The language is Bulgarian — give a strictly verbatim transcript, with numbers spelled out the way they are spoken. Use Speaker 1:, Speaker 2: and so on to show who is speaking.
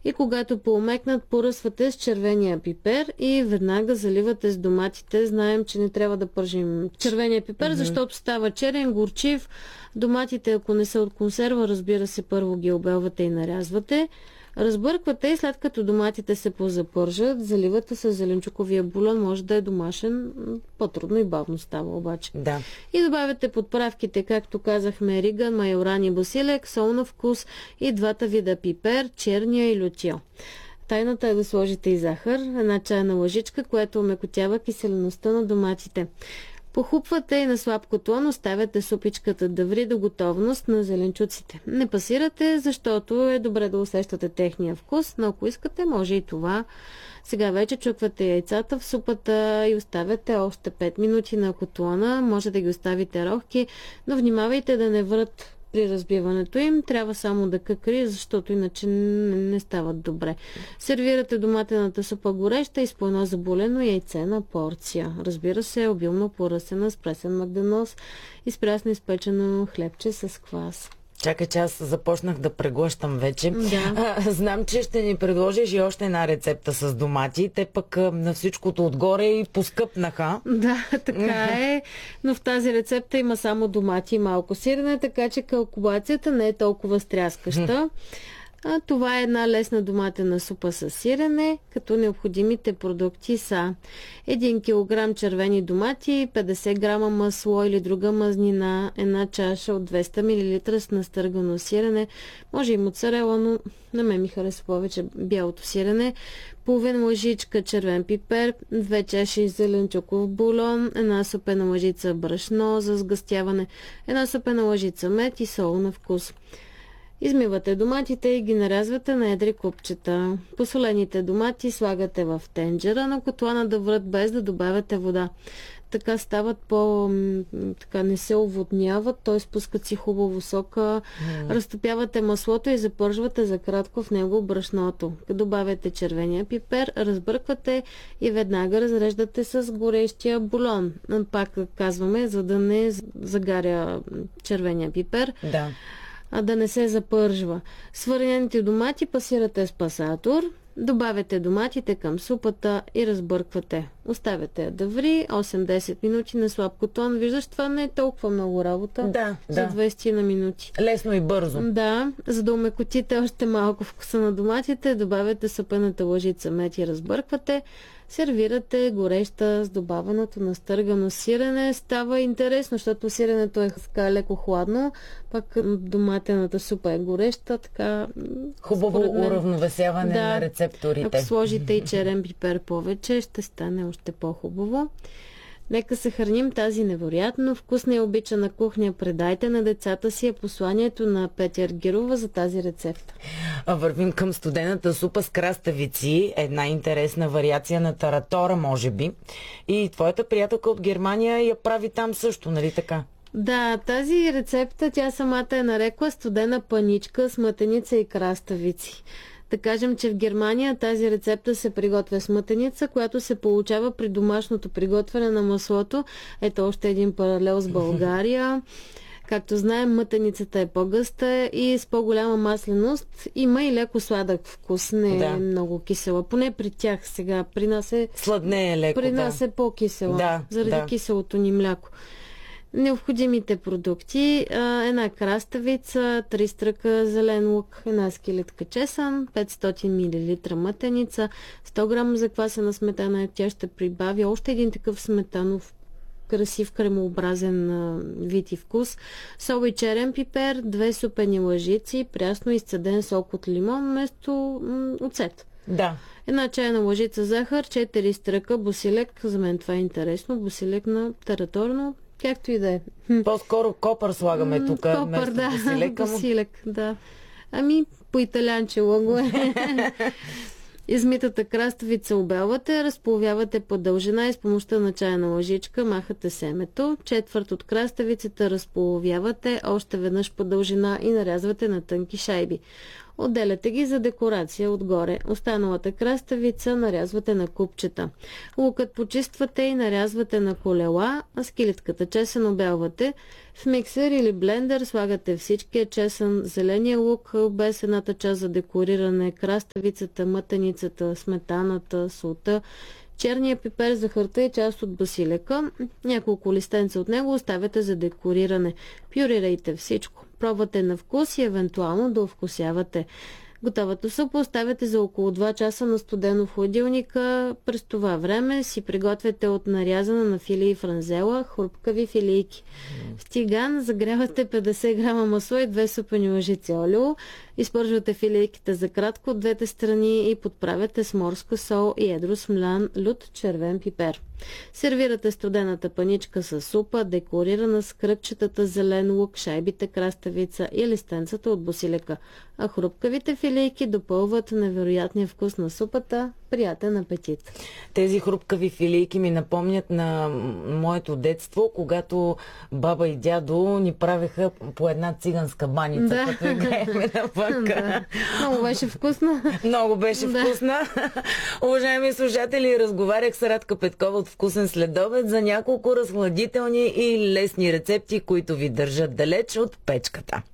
Speaker 1: и когато поумекнат, поръсвате с червения пипер и веднага заливате с доматите. Знаем, че не трябва да пържим червения пипер, mm-hmm. защото става черен, горчив. Доматите, ако не са от консерва, разбира се, първо ги обелвате и нарязвате. Разбърквате и след като доматите се позапържат, заливате с зеленчуковия бульон, може да е домашен, по-трудно и бавно става обаче.
Speaker 2: Да.
Speaker 1: И добавяте подправките, както казахме, риган, майоран и басилек, сол на вкус и двата вида пипер, черния и лютио. Тайната е да сложите и захар, една чайна лъжичка, която омекотява киселеността на доматите. Похупвате и на слаб котлон, оставяте супичката да ври до готовност на зеленчуците. Не пасирате, защото е добре да усещате техния вкус, но ако искате, може и това. Сега вече чуквате яйцата в супата и оставяте още пет минути на котлона. Може да ги оставите рохки, но внимавайте да не врат при разбиването им. Трябва само да къкри, защото иначе не, не стават добре. Сервирате доматената супа гореща и с по едно заболено яйце на порция. Разбира се, обилно поръсена с пресен магданоз и с прясно изпечено хлебче с квас.
Speaker 2: Чакай, че аз започнах да преглъщам вече.
Speaker 1: Да.
Speaker 2: А, знам, че ще ни предложиш и още една рецепта с домати. Те пък на всичкото отгоре и поскъпнаха.
Speaker 1: Да, така е. Но в тази рецепта има само домати и малко сирене, така че калкулацията не е толкова стряскаща. А, това е една лесна доматена супа с сирене, като необходимите продукти са един килограм червени домати, петдесет грама масло или друга мазнина, една чаша от двеста милилитра с настъргано сирене, може и моцарела, но на мен ми харесва повече бялото сирене, половин лъжичка червен пипер, две чаши зеленчуков бульон, една супена лъжица брашно за сгъстяване, една супена лъжица мед и сол на вкус. Измивате доматите и ги нарязвате на едри купчета. Посолените домати слагате в тенджера на котлана да врат без да добавяте вода. Така стават по... така не се оводняват, т.е. пускат си хубаво сока. Mm. Разтопявате маслото и запържвате за кратко в него брашното. Добавяте червения пипер, разбърквате и веднага разреждате с горещия бульон. Пак казваме, за да не загаря червения пипер.
Speaker 2: Да.
Speaker 1: А да не се запържва. Сварените домати пасирате с пасатор, добавяте доматите към супата и разбърквате. Оставяте я да ври осем-десет минути на слаб котлон. Виждаш, това не е толкова много работа.
Speaker 2: Да,
Speaker 1: за
Speaker 2: да.
Speaker 1: двайсет на минути.
Speaker 2: Лесно и бързо.
Speaker 1: Да, за да умекотите още малко вкуса на доматите, добавяте супената лъжица мед и разбърквате. Сервирате гореща с добавеното настъргано сирене. Става интересно, защото сиренето е така леко хладно, пък доматената супа е гореща, така...
Speaker 2: Хубаво мен, уравновесяване
Speaker 1: да,
Speaker 2: на рецепторите.
Speaker 1: Ако сложите и черен пипер повече, ще стане още по-хубаво. Нека съхраним тази невероятно вкусна и обичана кухня. Предайте на децата си посланието на Петя Аргирова за тази рецепта.
Speaker 2: Вървим към студената супа с краставици. Една интересна вариация на таратора, може би. И твоята приятелка от Германия я прави там също, нали така?
Speaker 1: Да, тази рецепта тя самата е нарекла студена паничка с мътеница и краставици. Да кажем, че в Германия тази рецепта се приготвя с мътеница, която се получава при домашното приготвяне на маслото. Ето още един паралел с България. Както знаем, мътеницата е по-гъста и с по-голяма масленост. Има и леко сладък вкус, не да. е много кисела. Поне при тях сега. При нас е,
Speaker 2: Сладне е леко,
Speaker 1: при нас
Speaker 2: да.
Speaker 1: е по-кисела,
Speaker 2: да,
Speaker 1: заради
Speaker 2: да.
Speaker 1: киселото ни мляко. Необходимите продукти: една краставица, три стръка зелен лук, една скелетка чесън, петстотин милилитра мътеница, сто грама заквасена сметана. Тя ще прибави още един такъв сметанов красив кремообразен вид и вкус, сол и черен пипер, две супени лъжици, прясно изцеден сок от лимон вместо м- оцет.
Speaker 2: Да.
Speaker 1: Една чайна лъжица захар, четири стръка босилек, за мен това е интересно, босилек на тараторно, както и да е.
Speaker 2: По-скоро копър слагаме тук.
Speaker 1: Копър, да, босилек, босилек, да. Ами, по-италянчело го е. Измитата краставица обелвате, разполовявате по дължина и с помощта на чайна лъжичка махате семето. Четвърт от краставицата разполовявате още веднъж по дължина и нарязвате на тънки шайби. Отделяте ги за декорация отгоре. Останалата краставица нарязвате на купчета. Лукът почиствате и нарязвате на колела, а скелетката чесън обелвате. В миксер или блендер слагате всичкия чесън, зеления лук без едната част за декориране, краставицата, мътеницата, сметаната, солта, черния пипер, захарта и част от басилека. Няколко листенца от него оставяте за декориране. Пюрирайте всичко. Пробвате на вкус и евентуално да овкусявате. Готовата супа оставяте за около два часа на студено в хладилника. През това време си приготвяте от нарязана на филии франзела хрупкави филийки. В тиган загрявате петдесет грама масло и две супени лъжици олио. Изпържвате филийките за кратко от двете страни и подправяте с морска сол и едро смлян лют червен пипер. Сервирате студената паничка с супа, декорирана с кръгчетата зелен лук, шайбите краставица и листенцата от басилека. А хрупкавите филийки допълват невероятния вкус на супата. Приятен апетит!
Speaker 2: Тези хрупкави филийки ми напомнят на моето детство, когато баба и дядо ни правеха по една циганска баница,
Speaker 1: Да.
Speaker 2: като играеме навън.
Speaker 1: Да. Много беше вкусна.
Speaker 2: Много беше
Speaker 1: Да.
Speaker 2: вкусна. Уважаеми слушатели, разговарях с Радка Петкова от Вкусен следобед за няколко разхладителни и лесни рецепти, които ви държат далеч от печката.